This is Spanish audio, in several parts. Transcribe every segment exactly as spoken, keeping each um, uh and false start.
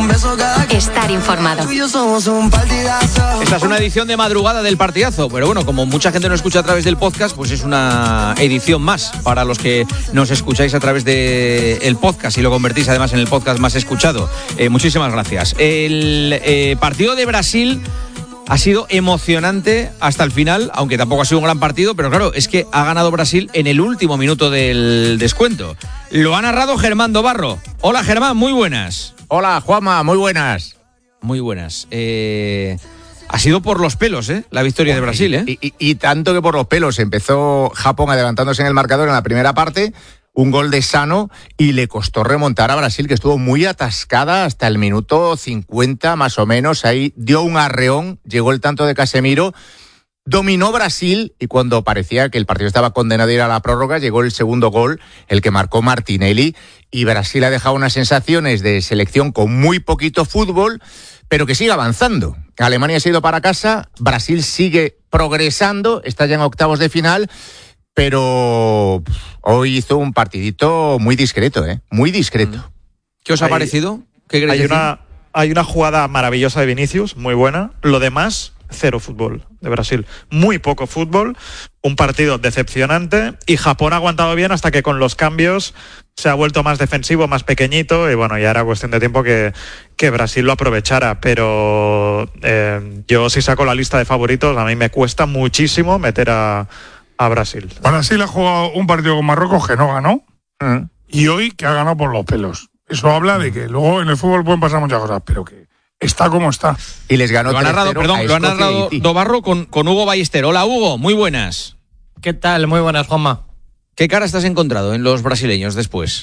Estar informado. Esta es una edición de madrugada del partidazo, pero bueno, como mucha gente nos escucha a través del podcast, pues es una edición más para los que nos escucháis a través del podcast y lo convertís además en el podcast más escuchado. Eh, muchísimas gracias. El eh, partido de Brasil ha sido emocionante hasta el final, aunque tampoco ha sido un gran partido, pero claro, es que ha ganado Brasil en el último minuto del descuento. Lo ha narrado Germán Dobarro. Hola Germán, muy buenas. Hola Juanma, muy buenas. Muy buenas. Eh, ha sido por los pelos, ¿eh? La victoria de Brasil, ¿eh? Y, y, y tanto que por los pelos. Empezó Japón adelantándose en el marcador en la primera parte, un gol de Sano, y le costó remontar a Brasil, que estuvo muy atascada hasta el minuto cincuenta más o menos. Ahí dio un arreón, llegó el tanto de Casemiro, dominó Brasil, y cuando parecía que el partido estaba condenado a ir a la prórroga, llegó el segundo gol, el que marcó Martinelli, y Brasil ha dejado unas sensaciones de selección con muy poquito fútbol, pero que sigue avanzando. Alemania se ha ido para casa, Brasil sigue progresando, está ya en octavos de final, pero hoy hizo un partidito muy discreto, ¿eh? Muy discreto. ¿Qué os ha hay, parecido? ¿Qué queréis hay decir? Una, hay una jugada maravillosa de Vinicius, muy buena. Lo demás, cero fútbol de Brasil. Muy poco fútbol, un partido decepcionante, y Japón ha aguantado bien hasta que con los cambios se ha vuelto más defensivo, más pequeñito, y bueno, ya era cuestión de tiempo que, que Brasil lo aprovechara. Pero eh, yo si saco la lista de favoritos, a mí me cuesta muchísimo meter a... a Brasil. Brasil ha jugado un partido con Marruecos que no ganó, mm. y hoy que ha ganado por los pelos. Eso habla de que luego en el fútbol pueden pasar muchas cosas, pero que está como está. Y les ganó. Lo ha narrado, perdón, lo ha narrado Dobarro con, con Hugo Ballester. Hola Hugo, muy buenas. ¿Qué tal? Muy buenas, Juanma. ¿Qué cara estás encontrado en los brasileños después?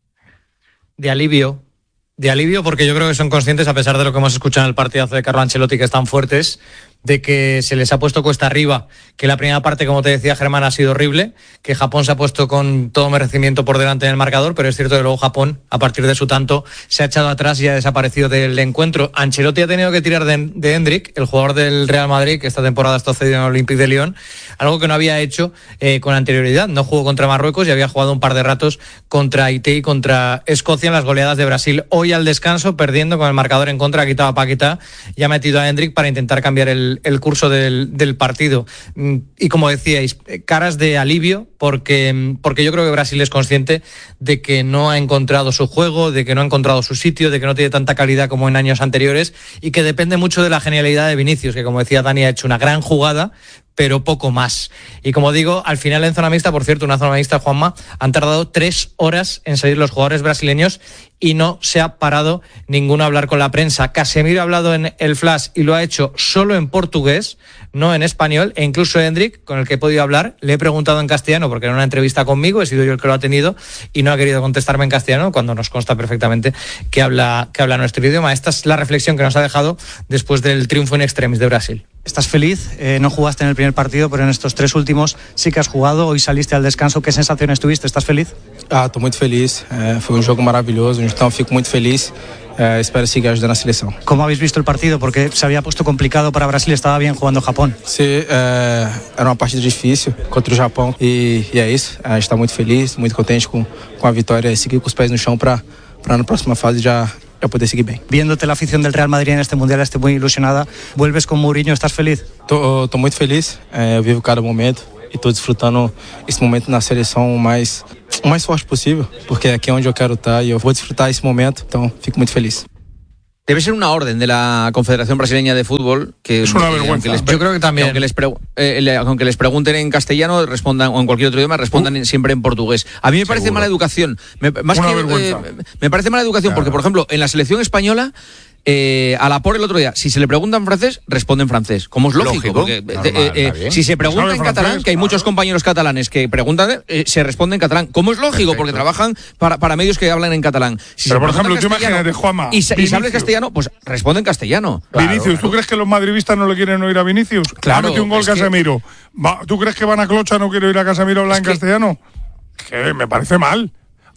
De alivio. De alivio, porque yo creo que son conscientes, a pesar de lo que hemos escuchado en el partidazo de Carlo Ancelotti, que están fuertes, de que se les ha puesto cuesta arriba, que la primera parte, como te decía Germán, ha sido horrible, que Japón se ha puesto con todo merecimiento por delante en el marcador, pero es cierto que luego Japón, a partir de su tanto, se ha echado atrás y ha desaparecido del encuentro. Ancelotti ha tenido que tirar de, de Endrick, el jugador del Real Madrid, que esta temporada está cedido en el Olympique de Lyon, algo que no había hecho eh, con anterioridad. No jugó contra Marruecos y había jugado un par de ratos contra Haití y contra Escocia en las goleadas de Brasil. Hoy al descanso, perdiendo con el marcador en contra, ha quitado a Paquetá y ha metido a Endrick para intentar cambiar el el curso del, del partido. Y como decíais, caras de alivio, porque, porque yo creo que Brasil es consciente de que no ha encontrado su juego, de que no ha encontrado su sitio, de que no tiene tanta calidad como en años anteriores, y que depende mucho de la genialidad de Vinicius, que como decía Dani, ha hecho una gran jugada, pero poco más. Y como digo, al final en zona mixta, por cierto, una zona mixta, Juanma, han tardado tres horas en salir los jugadores brasileños y no se ha parado ninguno a hablar con la prensa. Casemiro ha hablado en el Flash y lo ha hecho solo en portugués, no en español, e incluso Endrick, con el que he podido hablar, le he preguntado en castellano, porque era una entrevista conmigo, he sido yo el que lo ha tenido, y no ha querido contestarme en castellano, cuando nos consta perfectamente que habla, que habla nuestro idioma. Esta es la reflexión que nos ha dejado después del triunfo in extremis de Brasil. ¿Estás feliz? Eh, no jugaste en el primer partido, pero en estos tres últimos sí que has jugado. Hoy saliste al descanso. ¿Qué sensaciones tuviste? ¿Estás feliz? Ah, estou muito feliz. É, foi um jogo maravilhoso, então fico muito feliz. É, espero seguir ajudando a seleção. ¿Cómo habéis visto el partido? Porque se había puesto complicado para Brasil, estaba bien jugando Japón. Sí, é, era uma partida difícil contra o Japão e, e é isso. A gente está muito feliz, muito contente com, com a vitória e seguir com os pés no chão para para na próxima fase já ya poder seguir bien. Viéndote la afición del Real Madrid en este Mundial, estoy muy ilusionada. ¿Vuelves con Mourinho? ¿Estás feliz? Estou muito feliz, é, eu vivo cada momento e estou desfrutando esse momento na seleção o mais, o mais forte possível, porque aqui é onde eu quero estar e eu vou desfrutar esse momento, então fico muito feliz. Debe ser una orden de la Confederación Brasileña de Fútbol que es una eh, vergüenza. Aunque les, Yo creo que también. Aunque les, pre, eh, le, aunque les pregunten en castellano, respondan o en cualquier otro idioma, respondan uh, siempre en portugués. A mí me parece Seguro. mala educación. Me, más una que vergüenza. eh, me parece mala educación claro. Porque, por ejemplo, en la selección española, Eh, a la por el otro día, si se le pregunta en francés, responde en francés, como es lógico, lógico porque normal, eh, eh, si se pregunta en catalán, francés, que hay claro. muchos compañeros catalanes que preguntan, eh, se responde en catalán, como es lógico, Perfecto. porque trabajan para, para medios que hablan en catalán. Si Pero por ejemplo, tú imagínate, Juanma, y, y se habla castellano, pues responde en castellano. Claro, Vinicius, claro. ¿tú crees que los madridistas no le quieren oír a Vinicius? Claro, ha metido un gol Casemiro. Que... ¿Tú crees que Van a Clocha no quiere oír a Casemiro hablar en que... castellano? Que me parece mal.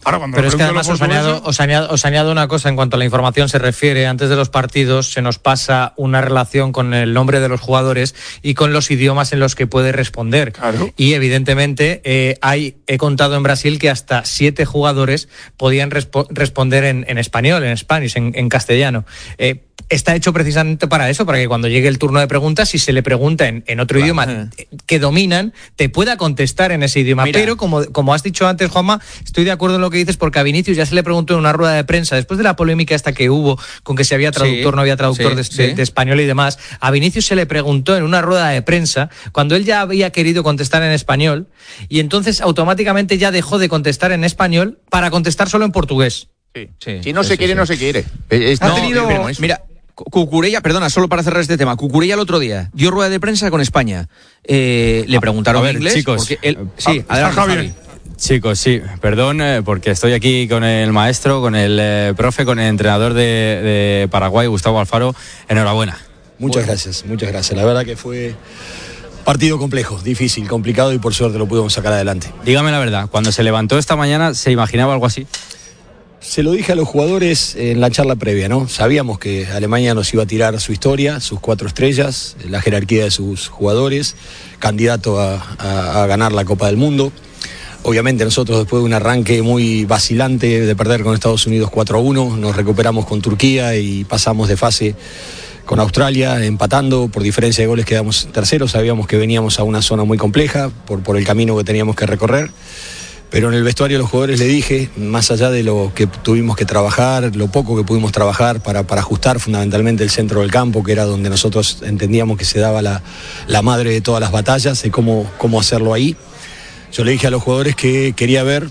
Ahora, cuando Pero es que además os añado, os, añado, os añado una cosa en cuanto a la información se refiere. Antes de los partidos se nos pasa una relación con el nombre de los jugadores y con los idiomas en los que puede responder. Claro. Y evidentemente eh, hay, he contado en Brasil que hasta siete jugadores podían respo- responder en, en español, en Spanish, en, en castellano. Eh, Está hecho precisamente para eso, para que cuando llegue el turno de preguntas, si se le pregunta en, en otro claro. idioma que dominan, te pueda contestar en ese idioma. Mira. Pero, como, como has dicho antes, Juanma, estoy de acuerdo en lo que dices, porque a Vinicius ya se le preguntó en una rueda de prensa, después de la polémica esta que hubo, con que si había traductor, sí, no había traductor sí, de, sí. De, de español y demás, a Vinicius se le preguntó en una rueda de prensa, cuando él ya había querido contestar en español, y entonces automáticamente ya dejó de contestar en español para contestar solo en portugués. Sí, sí. Si no sí, se quiere, sí. no se quiere. Es, ha no, tenido, mira... Cucurella, perdona, solo para cerrar este tema, Cucurella el otro día dio rueda de prensa con España. Eh, le preguntaron a ver, en inglés. Chicos, porque él, sí, ah, adelante, Javi. Javi. Chicos, sí, perdón, eh, porque estoy aquí con el maestro, con el eh, profe, con el entrenador de, de Paraguay, Gustavo Alfaro. Enhorabuena. Muchas bueno. gracias, muchas gracias. La verdad que fue partido complejo, difícil, complicado y por suerte lo pudimos sacar adelante. Dígame la verdad, cuando se levantó esta mañana, ¿se imaginaba algo así? Se lo dije a los jugadores en la charla previa, ¿no? Sabíamos que Alemania nos iba a tirar su historia, sus cuatro estrellas, la jerarquía de sus jugadores, candidato a, a, a ganar la Copa del Mundo. Obviamente nosotros, después de un arranque muy vacilante de perder con Estados Unidos cuatro a uno, nos recuperamos con Turquía y pasamos de fase con Australia, empatando. Por diferencia de goles quedamos terceros. Sabíamos que veníamos a una zona muy compleja por, por el camino que teníamos que recorrer. Pero en el vestuario a los jugadores le dije, más allá de lo que tuvimos que trabajar, lo poco que pudimos trabajar para, para ajustar fundamentalmente el centro del campo, que era donde nosotros entendíamos que se daba la, la madre de todas las batallas, y cómo, cómo hacerlo ahí. Yo le dije a los jugadores que quería ver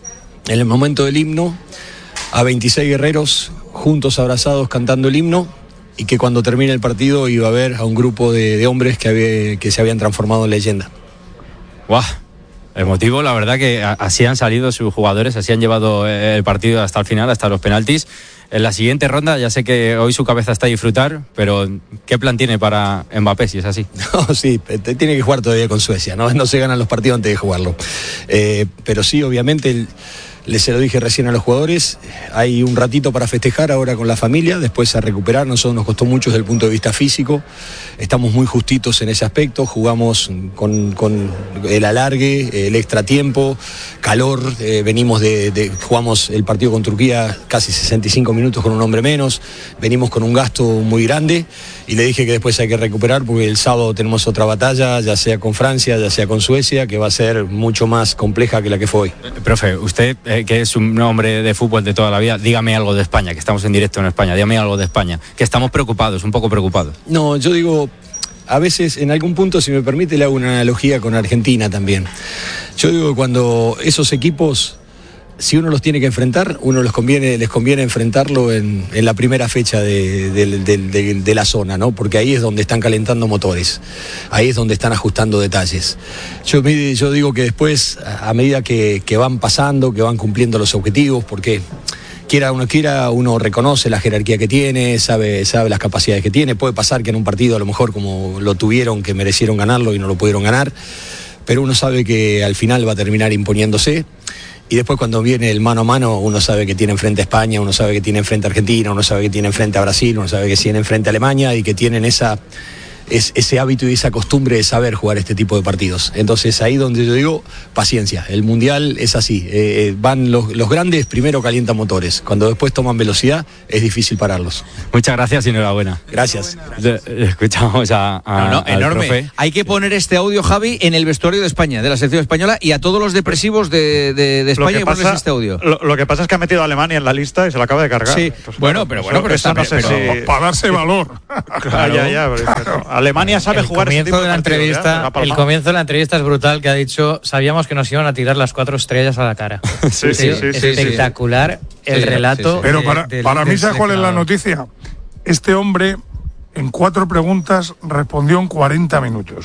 en el momento del himno a veintiséis guerreros juntos, abrazados, cantando el himno, y que cuando termine el partido iba a ver a un grupo de, de hombres que, había, que se habían transformado en leyenda. ¡Guau! Emotivo, la verdad que así han salido sus jugadores, así han llevado el partido hasta el final, hasta los penaltis. En la siguiente ronda, ya sé que hoy su cabeza está a disfrutar, pero ¿qué plan tiene para Mbappé si es así? No, sí, tiene que jugar todavía con Suecia, no, no se ganan los partidos antes de jugarlo. Eh, pero sí, obviamente, el, les se lo dije recién a los jugadores, hay un ratito para festejar ahora con la familia, después a recuperar. Nosotros nos costó mucho desde el punto de vista físico, estamos muy justitos en ese aspecto, jugamos con, con el alargue, el extra tiempo, calor, eh, venimos de, de, jugamos el partido con Turquía casi sesenta y cinco minutos con un hombre menos, venimos con un gasto muy grande y le dije que después hay que recuperar porque el sábado tenemos otra batalla, ya sea con Francia, ya sea con Suecia, que va a ser mucho más compleja que la que fue hoy. Eh, profe, usted eh, que es un hombre de fútbol de toda la vida, dígame algo de España, que estamos en directo en España, dígame algo de España, que estamos preocupados, un poco preocupados. No, yo digo, a veces en algún punto, si me permite, le hago una analogía con Argentina también. Yo digo que cuando esos equipos, si uno los tiene que enfrentar, uno les conviene, les conviene enfrentarlo en, en la primera fecha de, de, de, de, de la zona, ¿no? Porque ahí es donde están calentando motores, ahí es donde están ajustando detalles. Yo, yo digo que después, a medida que, que van pasando, que van cumpliendo los objetivos, porque quiera uno quiera, uno reconoce la jerarquía que tiene, sabe, sabe las capacidades que tiene. Puede pasar que en un partido a lo mejor como lo tuvieron, que merecieron ganarlo y no lo pudieron ganar, pero uno sabe que al final va a terminar imponiéndose. Y después cuando viene el mano a mano, uno sabe que tiene enfrente a España, uno sabe que tiene enfrente a Argentina, uno sabe que tiene enfrente a Brasil, uno sabe que tiene enfrente a Alemania y que tienen esa, es, ese hábito y esa costumbre de saber jugar este tipo de partidos. Entonces ahí donde yo digo, paciencia, el Mundial es así, eh, van los, los grandes primero calientan motores, cuando después toman velocidad es difícil pararlos. Muchas gracias y enhorabuena. Gracias. Escuchamos a, a no, no, al enorme. profe. Hay que poner este audio, Javi, en el vestuario de España, de la selección española, y a todos los depresivos de, de, de España que ponerles este audio. Lo, lo que pasa es que ha metido a Alemania en la lista y se lo acaba de cargar. Sí, pues, bueno, claro, pero eso, bueno, pero eso está, no sé pero, si... para darse valor. Claro. Ya, ya, pero, Alemania sabe el jugar ese tipo de de la partidos, entrevista, ya, el comienzo de la entrevista es brutal, que ha dicho, sabíamos que nos iban a tirar las cuatro estrellas a la cara. Sí, sí, sí, sí, espectacular sí, el sí, relato. sí, sí. Pero de, para, de, para de, mí, ¿sabes cuál es la noticia? Este hombre en cuatro preguntas respondió en cuarenta minutos.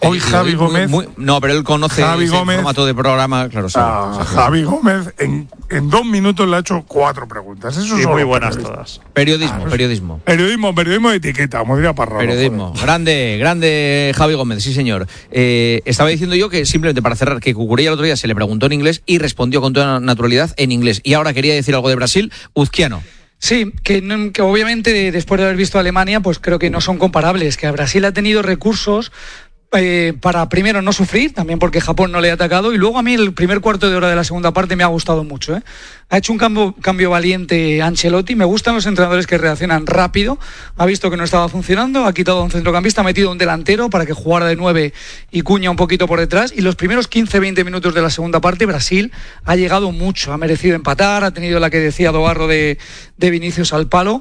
Hoy Javi Gómez... Muy, muy, no, pero él conoce Javi ese Gómez, formato de programa, claro. Sí, ah, sí, sí. Javi Gómez en, en dos minutos le ha hecho cuatro preguntas. Eso y son muy buenas todas. Periodismo, ah, periodismo. Periodismo, periodismo de etiqueta, como diría Parrado. Periodismo. Joder. Grande, grande Javi Gómez, sí señor. Eh, estaba diciendo yo que, simplemente para cerrar, que Cucurella el otro día se le preguntó en inglés y respondió con toda naturalidad en inglés. Y ahora quería decir algo de Brasil, Uzquiano. Sí, que, que obviamente después de haber visto a Alemania, pues creo que no son comparables, que Brasil ha tenido recursos Eh, para primero no sufrir, también porque Japón no le ha atacado, y luego a mí el primer cuarto de hora de la segunda parte me ha gustado mucho, ¿eh? Ha hecho un cambio, cambio valiente Ancelotti, me gustan los entrenadores que reaccionan rápido, ha visto que no estaba funcionando, ha quitado a un centrocampista, ha metido un delantero para que jugara de nueve y Cuña un poquito por detrás, y los primeros quince veinte minutos de la segunda parte Brasil ha llegado mucho, ha merecido empatar, ha tenido la que decía Dobarro de, de Vinicius al palo,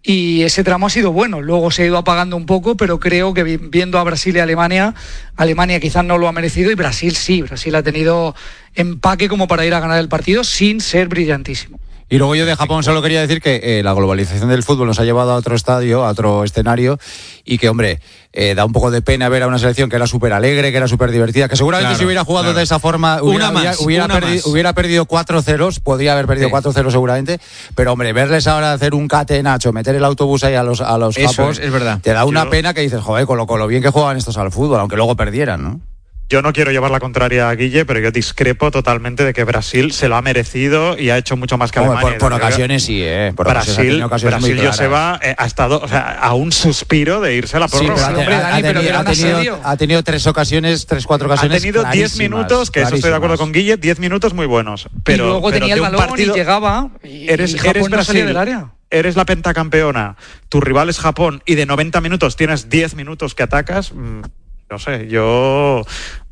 y ese tramo ha sido bueno, luego se ha ido apagando un poco, pero creo que viendo a Brasil y a Alemania, Alemania quizás no lo ha merecido y Brasil sí, Brasil ha tenido empaque como para ir a ganar el partido sin ser brillantísimo. Y luego yo de Japón solo quería decir que eh, la globalización del fútbol nos ha llevado a otro estadio, a otro escenario, y que, hombre, eh, da un poco de pena ver a una selección que era súper alegre, que era súper divertida, que seguramente claro, si hubiera jugado claro. de esa forma hubiera, una más, hubiera, una perdi- más. hubiera perdido cuatro ceros, podría haber perdido sí. cuatro ceros seguramente, pero, hombre, verles ahora hacer un catenacho, meter el autobús ahí a los, a los japos, es, es verdad. te da una yo... pena que dices, joder, con lo, con lo bien que juegan estos al fútbol, aunque luego perdieran, ¿no? Yo no quiero llevar la contraria a Guille, pero yo discrepo totalmente de que Brasil se lo ha merecido y ha hecho mucho más que Hombre, Alemania. Por, por ocasiones sí, ¿eh? Por Brasil, ocasiones Brasil Joseba eh, ha estado, o sea, a un suspiro de irse a la prórroga. Sí, pero ha, ha, ha, tenido, ha, tenido, ha tenido tres ocasiones, tres, cuatro ocasiones. Ha tenido diez minutos, que eso estoy de acuerdo con Guille, diez minutos muy buenos. Pero, y luego pero tenía el balón partido, y llegaba y, eres, y Japón eres no Brasil, salía del área. Eres la pentacampeona, tu rival es Japón y de noventa minutos tienes diez minutos que atacas. Mmm, No sé, yo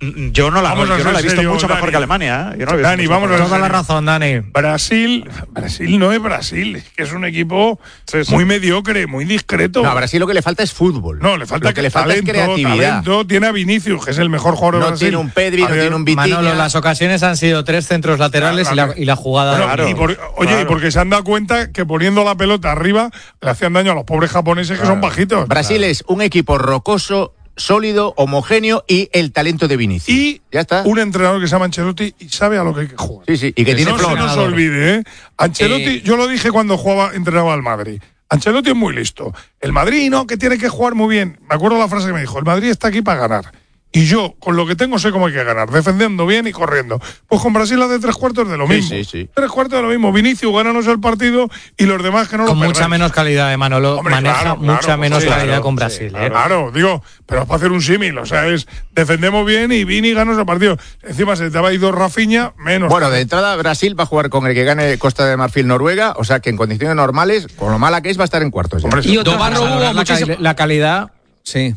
yo no la, yo no la he visto serio, mucho Dani. mejor que Alemania. ¿eh? Yo no la he Dani, visto vamos a ver. Toda la razón, Dani. Brasil, Brasil no es Brasil, que es un equipo sí, sí. muy mediocre, muy discreto. No, a Brasil lo que le falta es fútbol. No, le falta lo que, que le falta talento, es creatividad. Talento, tiene a Vinicius, que es el mejor jugador no de Brasil. No tiene un Pedri, ver, no tiene un Vitinha. Manolo, las ocasiones han sido tres centros laterales claro, y, la, y la jugada. Bueno, claro, y por, oye, claro. y porque se han dado cuenta que poniendo la pelota arriba le hacían daño a los pobres japoneses claro. que son bajitos. Brasil claro. es un equipo rocoso, sólido, homogéneo y el talento de Vinicius. Y ya está. Un entrenador que se llama Ancelotti y sabe a lo que hay que jugar. Sí, sí, y que, que tiene no flor. se nos olvide, ¿eh? Ancelotti, eh, yo lo dije cuando jugaba, entrenaba al Madrid. Ancelotti es muy listo. El Madrid, no, que tiene que jugar muy bien. Me acuerdo la frase que me dijo, el Madrid está aquí para ganar. Y yo, con lo que tengo, sé cómo hay que ganar, defendiendo bien y corriendo. Pues con Brasil hace tres cuartos de lo sí, mismo. Sí, sí. Tres cuartos de lo mismo. Vinicius, gánanos el partido y los demás que no con lo Con mucha perdáis. menos calidad de Manolo. Hombre, maneja claro, mucha claro, menos sí, calidad claro, con Brasil. Sí, ¿eh? Claro, digo, pero es para hacer un símil. O sea, es defendemos bien y Vini ganas el partido. Encima se te ha ido Rafinha, menos. Bueno, de entrada, Brasil va a jugar con el que gane Costa de Marfil Noruega. O sea, que en condiciones normales, con lo mala que es, va a estar en cuartos. Hombre, y otro Barro, la, muchísimo... la calidad. Sí.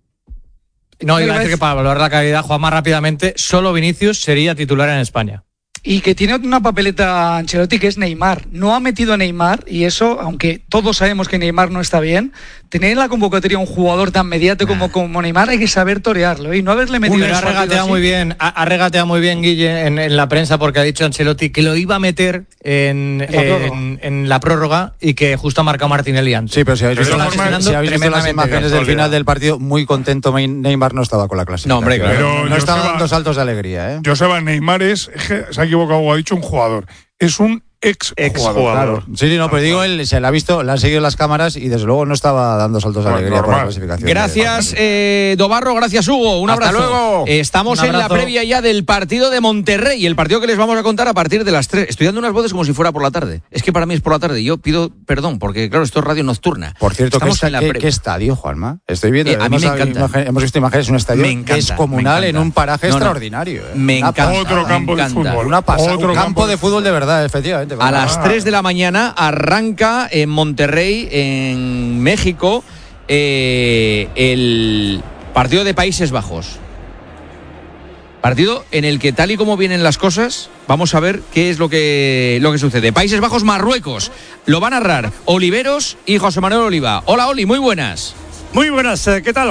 No, iba a decir que para valorar la calidad, jugar más rápidamente, solo Vinicius sería titular en España. Y que tiene una papeleta Ancelotti que es Neymar. No ha metido a Neymar y eso, aunque todos sabemos que Neymar no está bien, tener en la convocatoria un jugador tan mediático como, como Neymar hay que saber torearlo y no haberle metido. Uy, ha regateado muy bien, ha, ha regateado muy bien Guille en, en la prensa porque ha dicho Ancelotti que lo iba a meter en, en, la, en, en la prórroga y que justo ha marcado Martinelli antes. Sí, pero si habéis visto, las, si habéis visto las imágenes del final del partido, muy contento Neymar no estaba con la clase. No, hombre, claro. Pero no estaba dando saltos de alegría. ¿eh? Joseba, Neymar es, es que se ha equivocado o ha dicho un jugador. Es un ex, ex jugador. jugador. Claro. Sí, sí, no, pero digo, él se le ha visto, le han seguido las cámaras y desde luego no estaba dando saltos de no, alegría normal. Por la clasificación. Gracias, eh, Dobarro, gracias, Hugo. Un Hasta abrazo. Luego. Eh, estamos Un abrazo. en la previa ya del partido de Monterrey, el partido que les vamos a contar a partir de las tres. Estoy dando unas voces como si fuera por la tarde. Es que para mí es por la tarde. Yo pido perdón, porque claro, esto es radio nocturna. Por cierto, ¿qué, está, ¿qué, ¿qué estadio, Juanma? Estoy viendo. Eh, a mí me encanta. Imagen, hemos visto imágenes, un estadio encanta, descomunal en un paraje no, no. extraordinario. Eh. Me encanta. Otro campo me de fútbol. Una pasada. Otro un campo de fútbol de verdad, efectivamente. A las tres de la mañana arranca en Monterrey, en México, eh, el partido de Países Bajos. Partido en el que, tal y como vienen las cosas, vamos a ver qué es lo que, lo que sucede. Países Bajos, Marruecos. Lo va a narrar Oliveros y José Manuel Oliva. Hola, Oli, muy buenas. Muy buenas, ¿qué tal?